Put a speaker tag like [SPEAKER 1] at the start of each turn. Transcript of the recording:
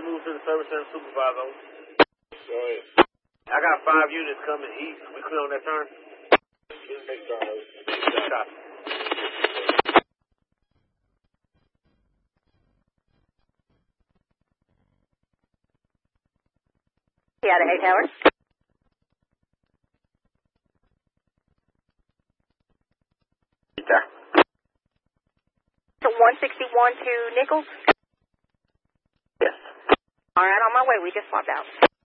[SPEAKER 1] move to the service center supervisor.
[SPEAKER 2] Go ahead.
[SPEAKER 1] I got 5 units coming east. We clear on that turn?
[SPEAKER 2] Next turn.
[SPEAKER 1] Copy.
[SPEAKER 3] Yeah, the 8 tower.
[SPEAKER 2] Sir.
[SPEAKER 3] So 161 to Nichols?
[SPEAKER 2] Yes.
[SPEAKER 3] All right, on my way. We just swapped out.